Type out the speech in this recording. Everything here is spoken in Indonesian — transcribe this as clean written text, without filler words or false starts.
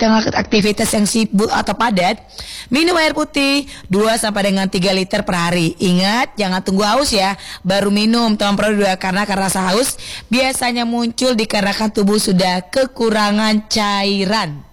tengah aktivitas yang sibuk atau padat, minum air putih 2 sampai dengan 3 liter per hari. Ingat, jangan tunggu haus ya, baru minum teman produk karena rasa haus biasanya muncul dikarenakan tubuh sudah kekurangan cairan.